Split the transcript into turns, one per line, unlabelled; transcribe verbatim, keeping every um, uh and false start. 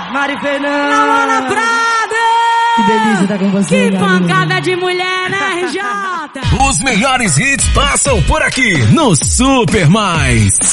Mari Fernanda.
Laura Prado.
Que delícia estar com você.
Que pancada de mulher, né, R J?
Os melhores hits passam por aqui no Super Mais.